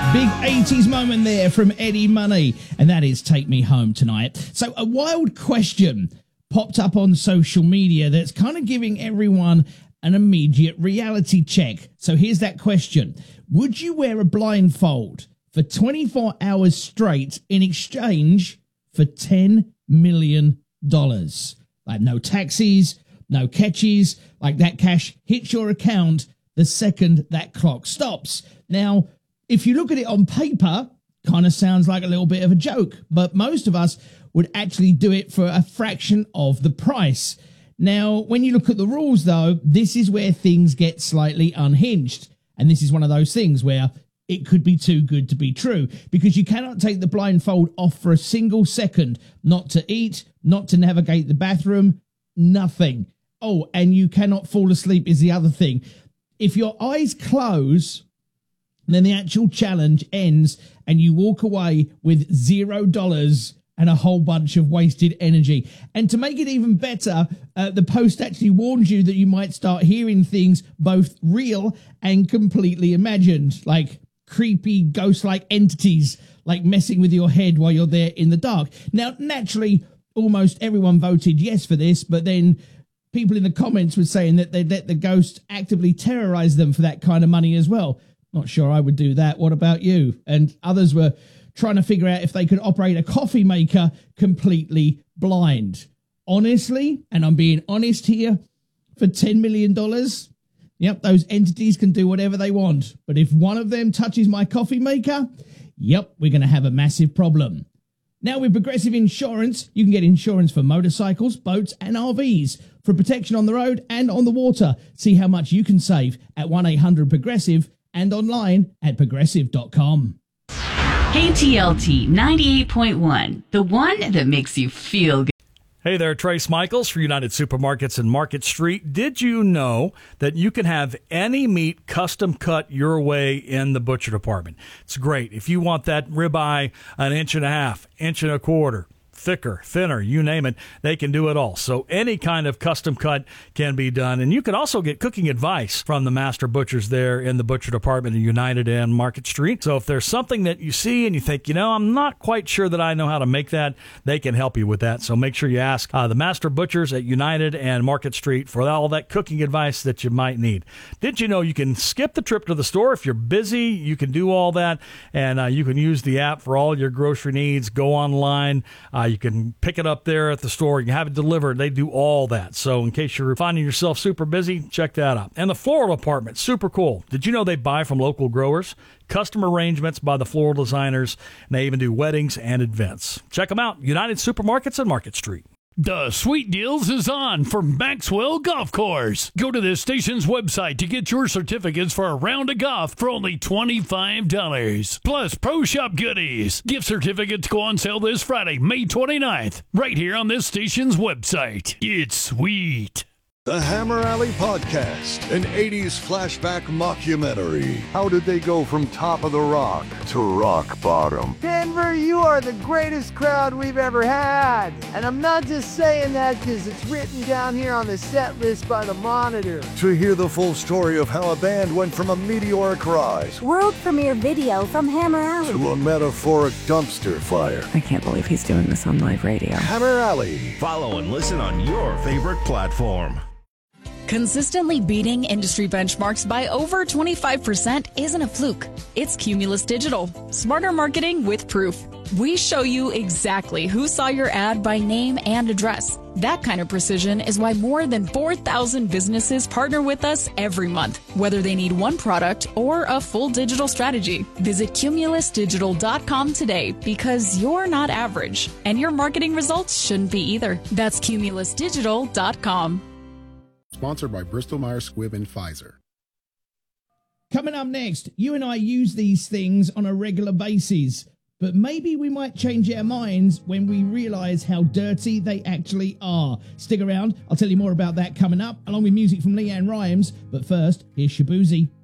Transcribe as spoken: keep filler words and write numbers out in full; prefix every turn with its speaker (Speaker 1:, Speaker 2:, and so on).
Speaker 1: Big eighties moment there from Eddie Money, and that is Take Me Home Tonight. So a wild question popped up on social media that's kind of giving everyone an immediate reality check. So here's that question. Would you wear a blindfold for twenty-four hours straight in exchange for ten million dollars? Like no taxis, no catches, like that cash hits your account the second that clock stops. Now, if you look at it on paper, kind of sounds like a little bit of a joke, but most of us would actually do it for a fraction of the price. Now, when you look at the rules, though, this is where things get slightly unhinged. And this is one of those things where it could be too good to be true, because you cannot take the blindfold off for a single second, not to eat, not to navigate the bathroom, nothing. Oh, and you cannot fall asleep is the other thing. If your eyes close, then the actual challenge ends and you walk away with zero dollars and a whole bunch of wasted energy. And to make it even better, uh, the post actually warns you that you might start hearing things both real and completely imagined, like creepy ghost-like entities, like messing with your head while you're there in the dark. Now, naturally, almost everyone voted yes for this, but then people in the comments were saying that they'd let the ghost actively terrorize them for that kind of money as well. Not sure I would do that. What about you? And others were trying to figure out if they could operate a coffee maker completely blind. Honestly, and I'm being honest here, for ten million dollars, yep, those entities can do whatever they want. But if one of them touches my coffee maker, yep, we're going to have a massive problem. Now, with Progressive Insurance, you can get insurance for motorcycles, boats, and R Vs for protection on the road and on the water. See how much you can save at one eight hundred progressive and online at progressive dot com.
Speaker 2: K T L T ninety-eight point one, the one that makes you feel good.
Speaker 3: Hey there, Trace Michaels for United Supermarkets and Market Street. Did you know that you can have any meat custom cut your way in the butcher department? It's great. If you want that ribeye an inch and a half, inch and a quarter, thicker, thinner, you name it, they can do it all. So any kind of custom cut can be done. And you can also get cooking advice from the master butchers there in the butcher department of United and Market Street. So if there's something that you see and you think, you know, I'm not quite sure that I know how to make that, they can help you with that. So make sure you ask uh, the master butchers at United and Market Street for all that cooking advice that you might need. Did you know you can skip the trip to the store? If you're busy, you can do all that, and uh, you can use the app for all your grocery needs. Go online. Uh, You can pick it up there at the store. You can have it delivered. They do all that. So in case you're finding yourself super busy, check that out. And the floral department, super cool. Did you know they buy from local growers? Custom arrangements by the floral designers. And they even do weddings and events. Check them out. United Supermarkets and Market Street.
Speaker 4: The Sweet Deals is on for Maxwell Golf Course. Go to the station's website to get your certificates for a round of golf for only twenty-five dollars. Plus Pro Shop goodies. Gift certificates go on sale this Friday, May twenty-ninth, right here on this station's website. It's sweet.
Speaker 5: The Hammer Alley Podcast, an eighties flashback mockumentary. How did they go from top of the rock to rock bottom?
Speaker 6: Denver, you are the greatest crowd we've ever had. And I'm not just saying that because it's written down here on the set list by the Monitor.
Speaker 5: To hear the full story of how a band went from a meteoric rise,
Speaker 7: world premiere video from Hammer Alley,
Speaker 5: to a metaphoric dumpster fire.
Speaker 8: I can't believe he's doing this on live radio.
Speaker 5: Hammer Alley.
Speaker 9: Follow and listen on your favorite platform.
Speaker 10: Consistently beating industry benchmarks by over twenty-five percent isn't a fluke. It's Cumulus Digital. Smarter marketing with proof. We show you exactly who saw your ad by name and address. That kind of precision is why more than four thousand businesses partner with us every month, whether they need one product or a full digital strategy. Visit cumulus digital dot com today, because you're not average, and your marketing results shouldn't be either. That's cumulus digital dot com.
Speaker 11: Sponsored by Bristol Myers Squibb and Pfizer.
Speaker 1: Coming up next, you and I use these things on a regular basis, but maybe we might change our minds when we realize how dirty they actually are. Stick around, I'll tell you more about that coming up, along with music from Leanne Rimes. But first, here's Shabuzi.